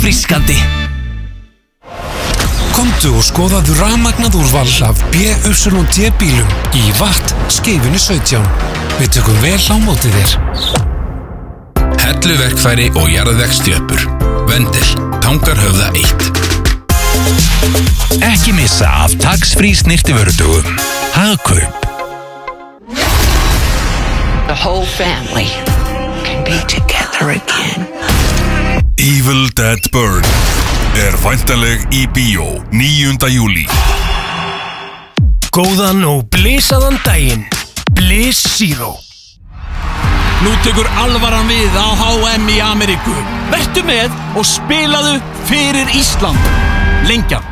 uppfrískandi. Komdu og skoðaðu rafmagnað úrval af BYD bílum í Watt skeifunni 17. Við tökum vel á móti þér. Helluverkfæri og jarðvegsstjöpur. Vendel, Tangarhöfða 1. Ekki missa af tax-free snyrtivörudögum. Hagkaup. The whole family can be together again. Evil Dead Bird væntanleg í bíó 9. júlí. Góðan og blísaðan daginn. Bliss Zero. Nú tekur alvaran við á HM í Ameríku. Vertu með og spilaðu fyrir Ísland. Lengjan.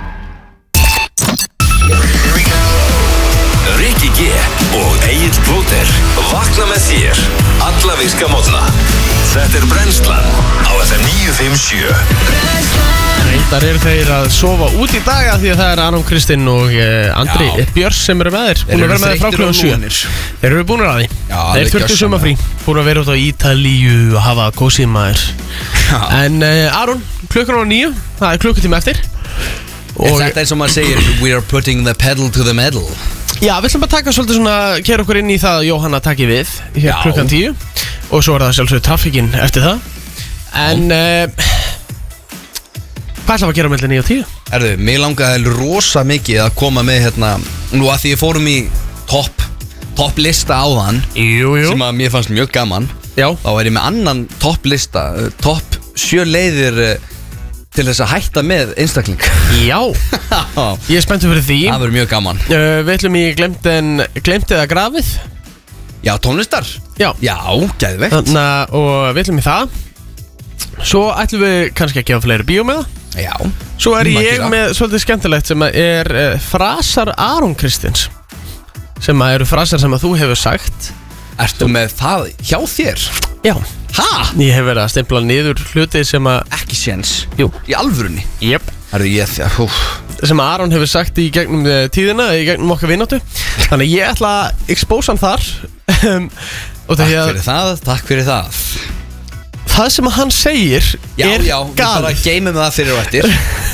Rikki G og Egill Plóter vakna með þér alla virka mótna. Þetta brennslan á FM 957. Reyndar þeir að sofa út í daga því að það Aron Kristinn og Andri Björns sem eru með þér. Búin að vera með þér frá klukkan 7. Þeir eru búin að því. Þeir þurftu sumarfrí. Búin að vera út á Ítalíu og hafa kósið maður. En Aron, klukkan á 9. Það klukkutíma eftir. Þetta sem maður segir, we are putting the pedal to the metal. Já, við ætlum að taka svolítið svona, keyra okkur inn í það að Jóhanna taki við hér klukkan 10. Og svo það sjálfsögðu trafikinn eftir það. En hvað ætlum að gera mellir 9 og 10? Erðu, mig langaði rosa mikið að koma með hérna, nú að því ég fórum í topp lista áðan. Jú. Sem að mér fannst mjög gaman. Já. Þá ég með annan topp lista, topp 7 leiðir til þess að hætta með einstakling. Já. Ég er spenntur fyrir því. Það verður mjög gaman. Við ætlum í glemt eða grafið. Já, tónlistar. Já, geðveikt. Þannig og við ætlum í það. Svo ætlum við kannski að gefa fleiri bíó með það. Já. Svo ég með svolítið skemmtilegt sem frasar Aron Kristins. Sem eru frasar sem að þú hefur sagt. Ertu með það hjá þér? Já. Ha? Ég hef verið að stempla niður hluti sem að ekki séns. Jú. Í alvörunni? Jep. Sem að Aron hefur sagt í gegnum tíðina, í gegnum okkar vináttu. Þannig ég ætla að expósa hann þar. Takk fyrir það. Það sem að hann segir er galið. Já, við bara geymum það fyrir og eftir.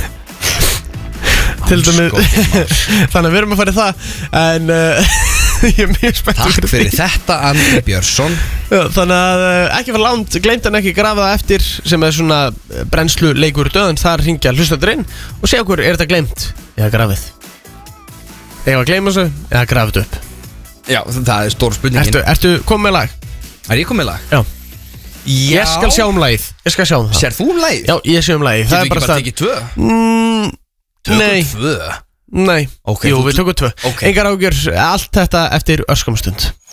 Til dæmis. Þannig að við erum að fara í það. En ég er mjög spenntur Takk fyrir þetta, Andri Björnsson. Þannig að ekki fara langt, gleymt hann ekki grafa það eftir sem svona brennslu leikur döðan. Þar hringja hlustendur inn og segja okkur, þetta gleymt eða grafið? Eða að gleyma þessu eða grafið upp? Já, það stór spurningin. Ertu komið með lag? Ég komið með lag? Já. Ég skal sjá lagið. Ég skal sjá það. Sér þú lagið? Já, ég sé lagið. Það ekki bara tekið 2? Tökum 2? Nei, okay, jú, við tökum 2 Engar ágjör, allt þetta eftir örskamstund.